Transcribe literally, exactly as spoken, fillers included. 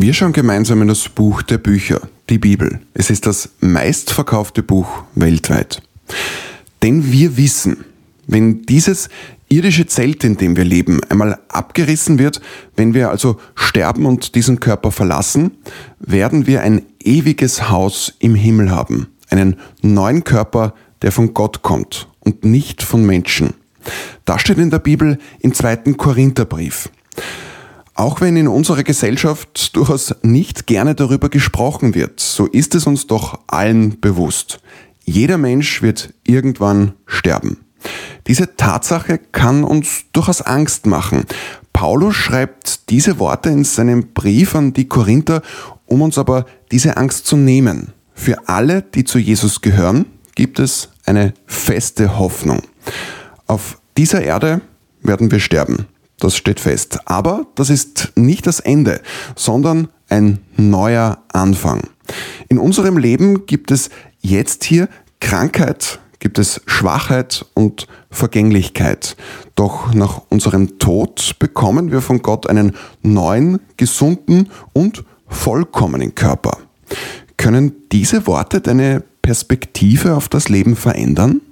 Wir schauen gemeinsam in das Buch der Bücher, die Bibel. Es ist das meistverkaufte Buch weltweit. Denn wir wissen, wenn dieses irdische Zelt, in dem wir leben, einmal abgerissen wird, wenn wir also sterben und diesen Körper verlassen, werden wir ein ewiges Haus im Himmel haben. Einen neuen Körper, der von Gott kommt und nicht von Menschen. Das steht in der Bibel im zweiten Korintherbrief. Auch wenn in unserer Gesellschaft durchaus nicht gerne darüber gesprochen wird, so ist es uns doch allen bewusst. Jeder Mensch wird irgendwann sterben. Diese Tatsache kann uns durchaus Angst machen. Paulus schreibt diese Worte in seinem Brief an die Korinther, um uns aber diese Angst zu nehmen. Für alle, die zu Jesus gehören, gibt es eine feste Hoffnung. Auf dieser Erde werden wir sterben. Das steht fest. Aber das ist nicht das Ende, sondern ein neuer Anfang. In unserem Leben gibt es jetzt hier Krankheit, gibt es Schwachheit und Vergänglichkeit. Doch nach unserem Tod bekommen wir von Gott einen neuen, gesunden und vollkommenen Körper. Können diese Worte deine Perspektive auf das Leben verändern?